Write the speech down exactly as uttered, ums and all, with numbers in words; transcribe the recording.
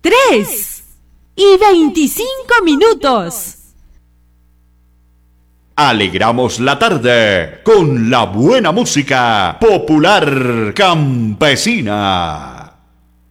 tres y veinticinco minutos. Alegramos la tarde con la buena música popular campesina.